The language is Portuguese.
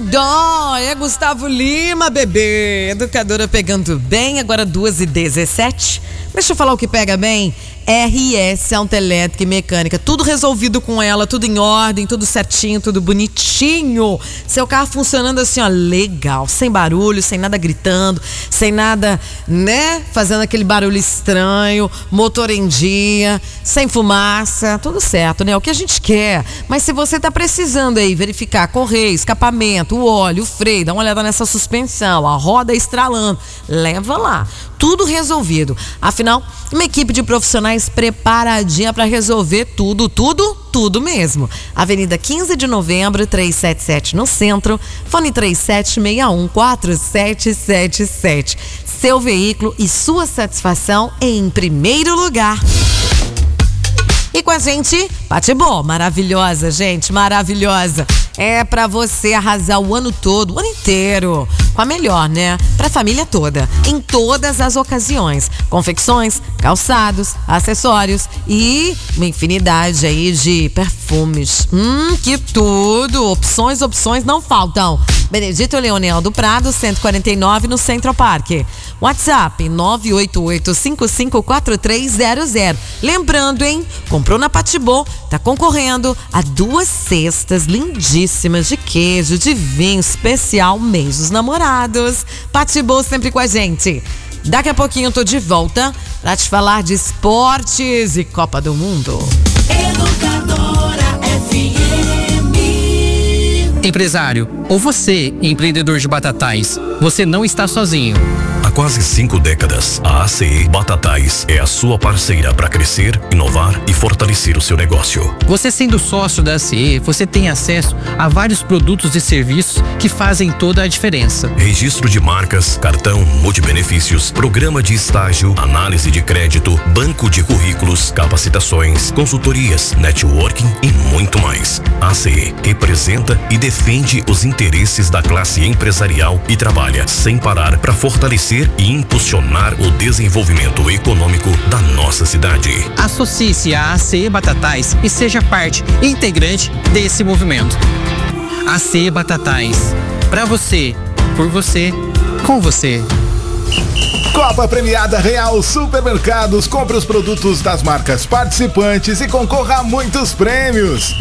xodó é Gustavo Lima, bebê. Educadora pegando bem, agora 2h17. Deixa eu falar o que pega bem. RS Autoelétrica e Mecânica, tudo resolvido com ela, tudo em ordem, tudo certinho, tudo bonitinho. Seu carro funcionando assim, ó, legal, sem barulho, sem nada gritando, sem nada, né, fazendo aquele barulho estranho, motor em dia, sem fumaça, tudo certo, né, o que a gente quer. Mas se você tá precisando aí verificar correio, escapamento, o óleo, o freio, dá uma olhada nessa suspensão, a roda estralando, leva lá. Tudo resolvido. Afinal, uma equipe de profissionais preparadinha para resolver tudo mesmo. Avenida 15 de Novembro, 377 no centro, fone 3761-4777. Seu veículo e sua satisfação em primeiro lugar. E com a gente, Patibô, maravilhosa, gente, maravilhosa. É pra você arrasar o ano todo, o ano inteiro. Com a melhor, né? Pra família toda, em todas as ocasiões. Confecções, calçados, acessórios e uma infinidade aí de perfumes. Que tudo! Opções não faltam. Benedito Leonel do Prado, 149 no Central Park. WhatsApp 988-554300. Lembrando, hein? Comprou na Patibô, tá concorrendo a 2 cestas lindíssimas de queijo, de vinho especial mês dos namorados. Patibô sempre com a gente. Daqui a pouquinho eu tô de volta pra te falar de esportes e Copa do Mundo. Educadora FM. Empresário, ou você, empreendedor de batatais, você não está sozinho. Há quase 5 décadas, a ACE Batatais é a sua parceira para crescer, inovar e fortalecer o seu negócio. Você sendo sócio da ACE, você tem acesso a vários produtos e serviços que fazem toda a diferença. Registro de marcas, cartão multibenefícios, programa de estágio, análise de crédito, banco de currículos, capacitações, consultorias, networking e muito mais. A ACE representa e defende os interesses da classe empresarial e trabalha sem parar para fortalecer e impulsionar o desenvolvimento econômico da nossa cidade. Associe-se à ACE Batatais e seja parte integrante desse movimento. ACE Batatais. Pra você, por você, com você. Copa Premiada Real Supermercados. Compre os produtos das marcas participantes e concorra a muitos prêmios.